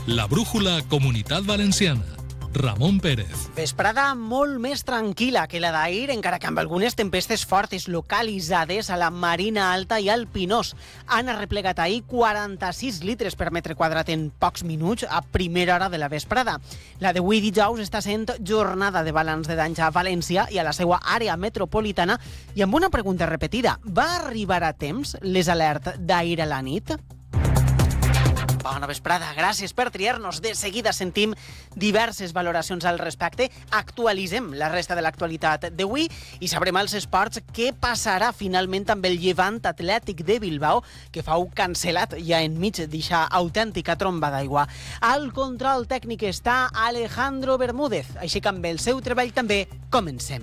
La brújula Comunitat Valenciana. Ramon Pérez. Vesprada molt més tranquil·la que la d'ahir, encara que amb algunes tempestes fortes localitzades a la Marina Alta i al Pinós. Han arreplegat ahir 46 litres per metre quadrat en pocs minuts a primera hora de la vesprada. La d'avui dijous està sent jornada de balanç de danys a València i a la seva àrea metropolitana, i amb una pregunta repetida: va arribar a temps les alertes d'ahir a la nit? Bona vesprada, gràcies per triar-nos. De seguida sentim diverses valoracions al respecte. Actualitzem la resta de l'actualitat d'avui i sabrem als esports què passarà finalment amb el Llevant Atlètic de Bilbao, que fou cancel·lat ja enmig d'eixa autèntica tromba d'aigua. Al control tècnic està Alejandro Bermúdez, així que amb el seu treball també comencem.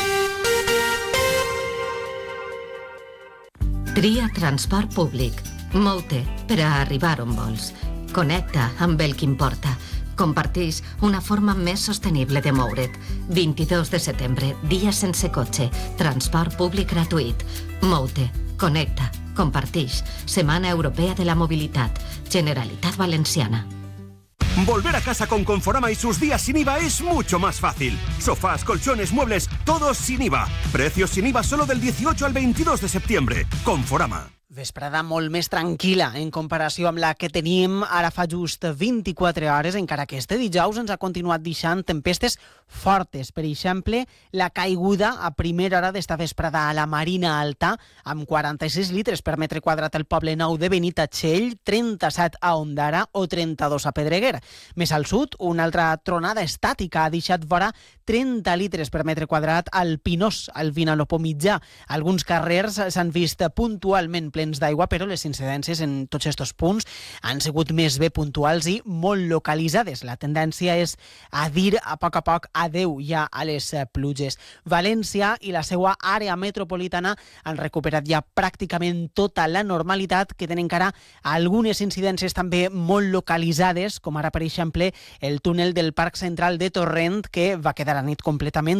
Tria transport públic. Moute per a arribar on vols. Connecta amb el que importa. Comparteix una forma més sostenible de moure't. 22 de setembre, dia sense cotxe. Transport públic gratuït. Moute, connecta, comparteix. Setmana Europea de la Mobilitat. Generalitat Valenciana. Volver a casa con Conforama y sus días sin IVA es mucho más fácil. Sofás, colchones, muebles, todos sin IVA. Precios sin IVA solo del 18 al 22 de septiembre. Conforama. Vesprada molt més tranquil·la en comparació amb la que teníem ara fa just 24 hores, encara que este dijous ens ha continuat deixant tempestes fortes. Per exemple, la caiguda a primera hora d'esta vesprada a la Marina Alta, amb 46 litres per metre quadrat al Poble Nou de Benitatxell, 37 a Ondara o 32 a Pedreguer. Més al sud, una altra tronada estàtica ha deixat vora 30 litres per metre quadrat al Pinós, al Vinalopó mitjà. Alguns carrers s'han vist puntualment plens d'aigua, però les incidències en tots aquests punts han sigut més bé puntuals i molt localitzades. La tendència és a dir a poc adeu ja a les pluges. València i la seva àrea metropolitana han recuperat ja pràcticament tota la normalitat, que tenen encara algunes incidències també molt localitzades, com ara, per exemple, el túnel del Parc Central de Torrent, que va quedar a nit completament